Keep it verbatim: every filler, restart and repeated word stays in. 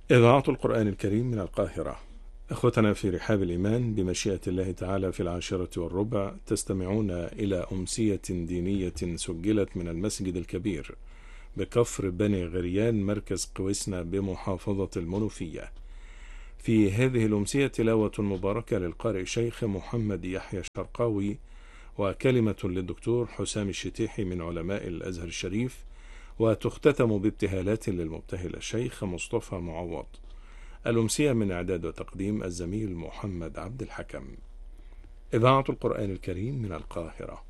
إذاعة القرآن الكريم من القاهرة. إخوتنا في رحاب الإيمان، بمشيئة الله تعالى في العاشرة والربع تستمعون إلى أمسية دينية سجلت من المسجد الكبير بكفر بني غريان مركز قويسنا بمحافظة المنوفية. في هذه الأمسية تلاوة مباركة للقارئ شيخ محمد يحيى الشرقاوي، وكلمة للدكتور حسام الشتيحي من علماء الأزهر الشريف، وتختتم بابتهالات للمبتهل الشيخ مصطفى معوض. الأمسية من إعداد وتقديم الزميل محمد عبد الحكم. إذاعة القرآن الكريم من القاهرة.